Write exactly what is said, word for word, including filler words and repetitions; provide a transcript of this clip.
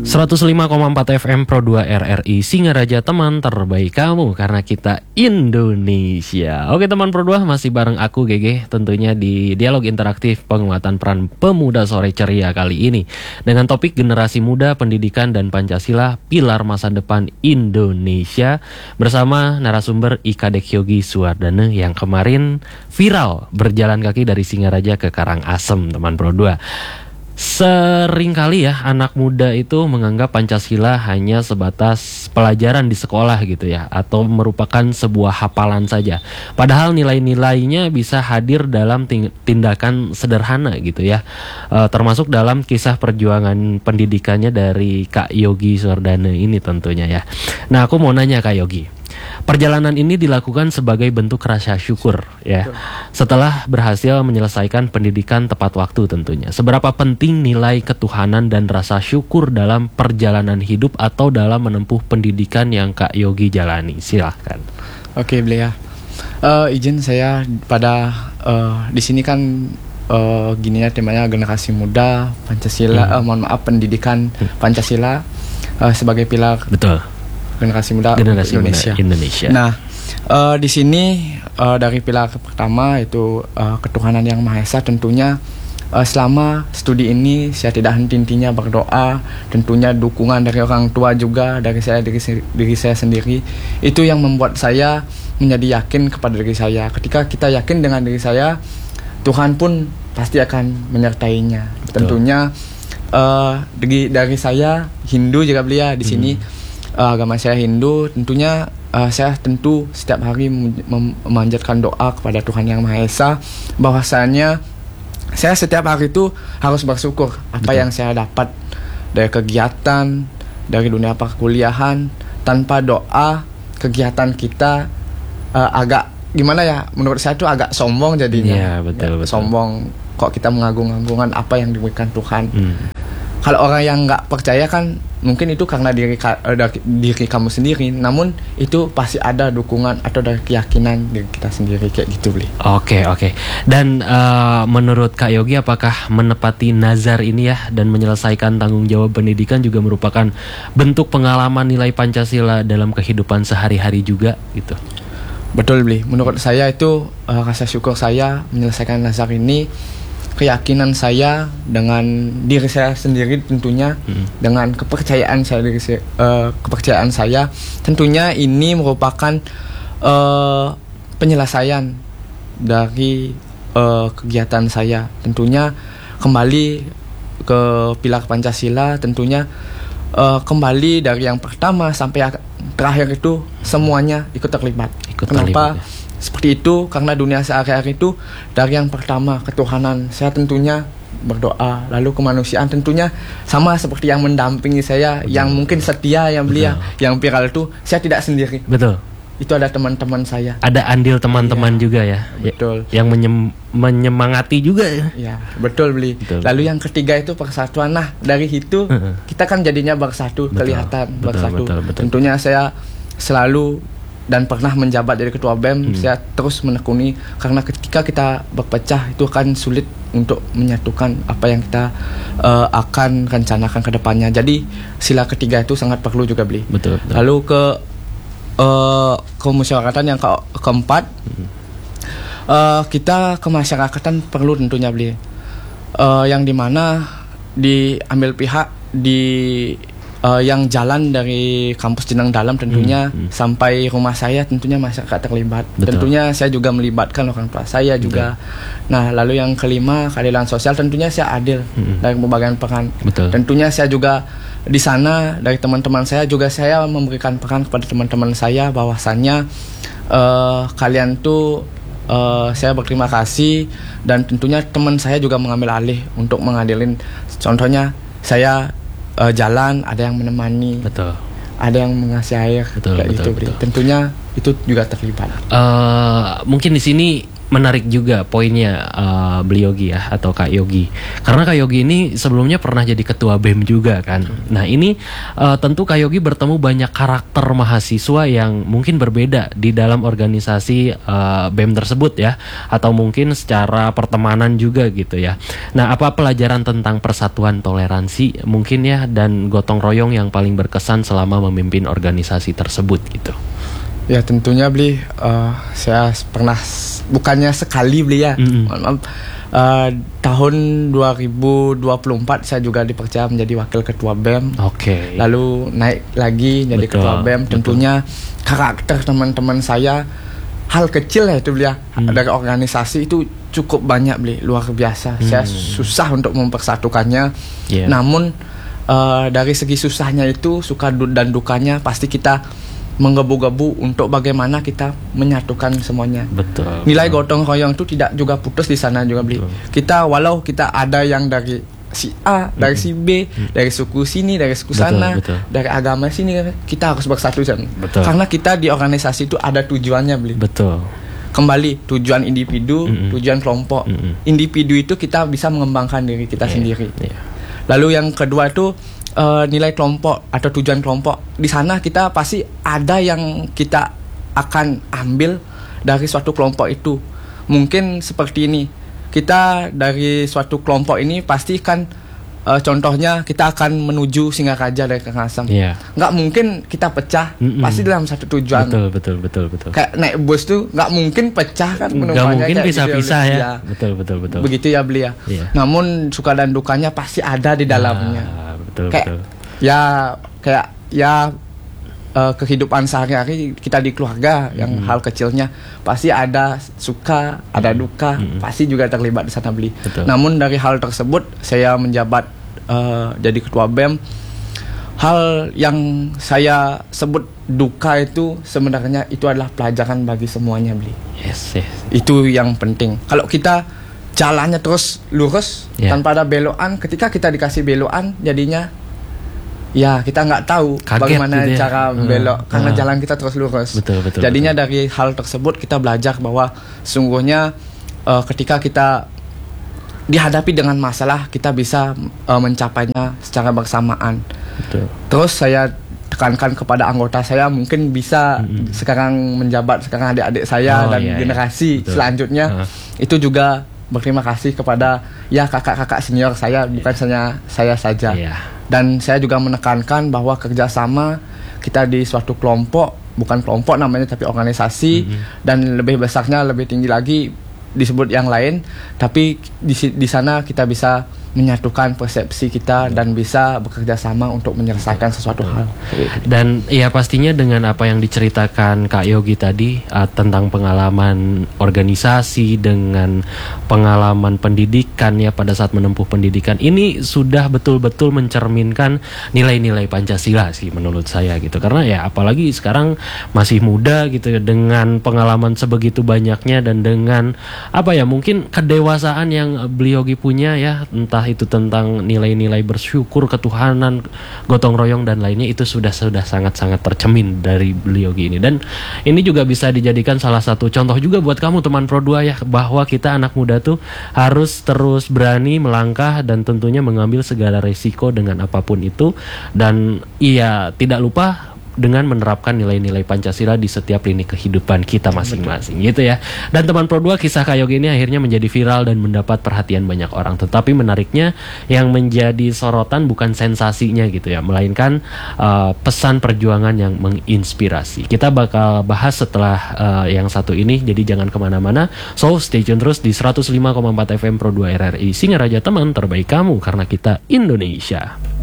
seratus lima koma empat F M Pro dua R R I Singaraja, teman terbaik kamu karena kita Indonesia. Oke teman Pro dua, masih bareng aku G G tentunya di dialog interaktif penguatan peran pemuda sore ceria kali ini dengan topik generasi muda, pendidikan dan Pancasila, pilar masa depan Indonesia, bersama narasumber Ikadek Yogi Suwardana yang kemarin viral berjalan kaki dari Singaraja ke Karangasem teman Pro dua. Seringkali ya anak muda itu menganggap Pancasila hanya sebatas pelajaran di sekolah gitu ya, atau merupakan sebuah hafalan saja. Padahal nilai-nilainya bisa hadir dalam tindakan sederhana gitu ya, e, termasuk dalam kisah perjuangan pendidikannya dari Kak Yogi Suwardana ini tentunya ya. Nah aku mau nanya Kak Yogi, perjalanan ini dilakukan sebagai bentuk rasa syukur ya, setelah berhasil menyelesaikan pendidikan tepat waktu tentunya. Seberapa penting nilai ketuhanan dan rasa syukur dalam perjalanan hidup atau dalam menempuh pendidikan yang Kak Yogi jalani? Silahkan. Oke Belia, uh, izin saya pada uh, di sini kan uh, gini ya, temanya generasi muda Pancasila, hmm. uh, mohon maaf pendidikan hmm. Pancasila uh, sebagai pilar. Betul. Generasi muda generasi Indonesia. Muda Indonesia. Nah, uh, di sini uh, dari pilar pertama itu uh, ketuhanan yang Maha Esa. Tentunya uh, selama studi ini saya tidak henti-hentinya berdoa. Tentunya dukungan dari orang tua juga, dari saya diri, diri saya sendiri. Itu yang membuat saya menjadi yakin kepada diri saya. Ketika kita yakin dengan diri saya, Tuhan pun pasti akan menyertainya. Betul. Tentunya uh, dari dari saya Hindu juga belia di hmm. sini. Uh, agama saya Hindu, tentunya uh, saya tentu setiap hari mem- memanjatkan doa kepada Tuhan Yang Maha Esa, bahwasanya saya setiap hari itu harus bersyukur apa Betul. Yang saya dapat dari kegiatan, dari dunia perkuliahan. Tanpa doa, kegiatan kita uh, agak gimana ya, menurut saya itu agak sombong jadinya. Iya, betul, ya, betul. Sombong, kok kita mengagung-agungkan apa yang diberikan Tuhan. Hmm. Kalau orang yang nggak percaya kan mungkin itu karena diri, dari diri kamu sendiri, namun itu pasti ada dukungan atau dari keyakinan diri kita sendiri kayak gitu beli. Oke oke. Dan uh, menurut Kak Yogi, apakah menepati nazar ini ya dan menyelesaikan tanggung jawab pendidikan juga merupakan bentuk pengalaman nilai Pancasila dalam kehidupan sehari-hari juga gitu? Betul beli. Menurut saya itu uh, rasa syukur saya menyelesaikan nazar ini, keyakinan saya dengan diri saya sendiri tentunya, hmm. dengan kepercayaan saya diri uh, kepercayaan saya tentunya ini merupakan uh, penyelesaian dari uh, kegiatan saya. Tentunya kembali ke pilar Pancasila, tentunya uh, kembali dari yang pertama sampai terakhir itu semuanya ikut terlibat. Ikut Kenapa? Terlibat, ya. Seperti itu karena dunia sehari-hari itu dari yang pertama ketuhanan saya tentunya berdoa, lalu kemanusiaan tentunya sama seperti yang mendampingi saya. Betul. Yang mungkin setia yang belia, yang viral itu saya tidak sendiri. Betul. Itu ada teman-teman saya. Ada andil teman-teman ya, juga ya. Betul. Yang menyem- menyemangati juga ya. Ya, betul beli. Betul. Lalu yang ketiga itu persatuan. Nah, dari itu uh-huh. kita kan jadinya bersatu, betul. Kelihatan betul, bersatu. Betul, betul. Tentunya saya selalu dan pernah menjabat jadi ketua B E M, hmm. saya terus menekuni karena ketika kita berpecah itu akan sulit untuk menyatukan apa yang kita uh, akan rencanakan ke depannya. Jadi sila ketiga itu sangat perlu juga beli. Betul, betul. Lalu ke uh, kemusyawaratan yang ke- keempat, hmm. uh, kita kemasyarakatan perlu tentunya beli, uh, yang dimana diambil pihak di Uh, yang jalan dari kampus Jenang Dalam tentunya hmm, hmm. sampai rumah saya tentunya masyarakat terlibat. Betul. Tentunya saya juga melibatkan orang tua saya juga. Betul. Nah lalu yang kelima keadilan sosial, tentunya saya adil hmm. dari pembagian peran. Betul. Tentunya saya juga di sana dari teman-teman saya juga saya memberikan peran kepada teman-teman saya bahwasannya uh, kalian tuh uh, saya berterima kasih dan tentunya teman saya juga mengambil alih untuk mengadilin. Contohnya saya Uh, jalan, ada yang menemani, betul. Ada yang mengasih air, betul, kayak betul, gitu. Betul. Tentunya itu juga terlibat. Uh, mungkin di sini menarik juga poinnya uh, beliau Yogi ya, atau Kak Yogi. Karena Kak Yogi ini sebelumnya pernah jadi ketua B E M juga kan. Nah ini uh, tentu Kak Yogi bertemu banyak karakter mahasiswa yang mungkin berbeda di dalam organisasi uh, B E M tersebut ya, atau mungkin secara pertemanan juga gitu ya. Nah apa pelajaran tentang persatuan, toleransi mungkin ya, dan gotong royong yang paling berkesan selama memimpin organisasi tersebut gitu? Ya tentunya beli uh, saya pernah bukannya sekali beli ya. Mm-hmm. Maaf, uh, tahun dua ribu dua puluh empat saya juga dipercaya menjadi wakil ketua B E M. Oke. Okay. Lalu naik lagi jadi betul, ketua B E M. Tentunya betul. Karakter teman-teman saya hal kecil ya itu beli ya. Mm. Dari organisasi itu cukup banyak beli, luar biasa. Mm. Saya susah untuk mempersatukannya. Yeah. Namun uh, dari segi susahnya itu suka dan dukanya pasti kita menggebu-gebu untuk bagaimana kita menyatukan semuanya. Betul. Nilai betul. Gotong royong itu tidak juga putus di sana juga beli. Kita walau kita ada yang dari si A, dari mm-hmm. si B, mm-hmm. dari suku sini, dari suku betul, sana, betul. Dari agama sini, kita harus bersatu sana. Betul. Karena kita di organisasi itu ada tujuannya beli. Betul. Kembali tujuan individu, mm-hmm. tujuan kelompok. Mm-hmm. Individu itu kita bisa mengembangkan diri kita yeah. sendiri. Yeah. Lalu yang kedua itu Uh, nilai kelompok atau tujuan kelompok. Di sana kita pasti ada yang kita akan ambil dari suatu kelompok itu. Mungkin seperti ini. Kita dari suatu kelompok ini pasti kan uh, contohnya kita akan menuju Singaraja dari Karangasem. Yeah. Nggak mungkin kita pecah. Mm-mm. Pasti dalam satu tujuan. Betul, betul, betul, betul. Kayak naik bus tuh nggak mungkin pecah kan penumpangnya. Nggak mungkin pisah-pisah gitu, ya. ya. Betul, betul, betul. Begitu ya beli ya. Yeah. Namun suka dan dukanya pasti ada di dalamnya. Ah, betul, kayak, betul. Ya kayak ya uh, kehidupan sehari-hari kita di keluarga mm-hmm. yang hal kecilnya pasti ada suka, ada duka, mm-hmm. pasti juga terlibat di sana beli. Betul. Namun dari hal tersebut saya menjabat uh, jadi ketua B E M. Hal yang saya sebut duka itu sebenarnya itu adalah pelajaran bagi semuanya beli. Yes, yes. Itu yang penting. Kalau kita jalannya terus lurus yeah. tanpa ada belokan, ketika kita dikasih belokan jadinya ya kita nggak tahu kaget bagaimana gitu ya. Cara belok hmm. karena hmm. jalan kita terus lurus. Betul, betul, jadinya betul. Dari hal tersebut kita belajar bahwa sungguhnya uh, ketika kita dihadapi dengan masalah kita bisa uh, mencapainya secara bersamaan. Betul. Terus saya tekankan kepada anggota saya mungkin bisa hmm. sekarang menjabat sekarang adik-adik saya oh, dan iya, generasi iya. selanjutnya uh. itu juga berterima kasih kepada ya kakak-kakak senior saya bukan hanya saya saja. Yeah. Dan saya juga menekankan bahwa kerjasama kita di suatu kelompok, bukan kelompok namanya tapi organisasi, mm-hmm. dan lebih besarnya lebih tinggi lagi disebut yang lain, tapi di, di sana kita bisa menyatukan persepsi kita dan bisa bekerja sama untuk menyelesaikan sesuatu hal. Dan ya pastinya dengan apa yang diceritakan Kak Yogi tadi uh, tentang pengalaman organisasi dengan pengalaman pendidikan ya pada saat menempuh pendidikan ini sudah betul-betul mencerminkan nilai-nilai Pancasila sih menurut saya gitu. Karena ya apalagi sekarang masih muda gitu ya, dengan pengalaman sebegitu banyaknya dan dengan apa ya mungkin kedewasaan yang beliau Yogi punya ya, entah itu tentang nilai-nilai bersyukur, ketuhanan, gotong royong dan lainnya, itu sudah sudah sangat-sangat tercemin dari beliau gini. Dan ini juga bisa dijadikan salah satu contoh juga buat kamu teman Pro dua ya, bahwa kita anak muda tuh harus terus berani melangkah dan tentunya mengambil segala resiko dengan apapun itu, dan iya tidak lupa dengan menerapkan nilai-nilai Pancasila di setiap lini kehidupan kita masing-masing. Betul. Gitu ya. Dan teman Pro dua, kisah Kak Yogi ini akhirnya menjadi viral dan mendapat perhatian banyak orang. Tetapi menariknya yang menjadi sorotan bukan sensasinya gitu ya, melainkan uh, pesan perjuangan yang menginspirasi. Kita bakal bahas setelah uh, yang satu ini, jadi jangan kemana-mana. So stay tune terus di seratus lima koma empat F M Pro dua R R I Singaraja, teman terbaik kamu karena kita Indonesia.